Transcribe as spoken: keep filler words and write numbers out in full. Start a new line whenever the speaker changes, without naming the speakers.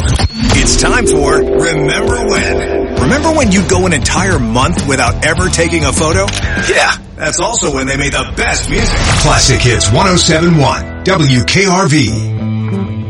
It's time for Remember When. Remember when you'd go an entire month without ever taking a photo? Yeah, that's also when they made the best music. Classic Hits one oh seven point one, W K R V.